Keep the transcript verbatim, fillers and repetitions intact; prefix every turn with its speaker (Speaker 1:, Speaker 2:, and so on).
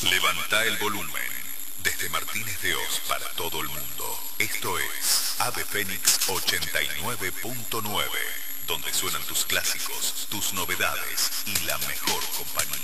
Speaker 1: Levanta el volumen. Desde Martínez de Oz para todo el mundo. Esto es Ave Fénix ochenta y nueve punto nueve, donde suenan tus clásicos, tus novedades y la mejor compañía.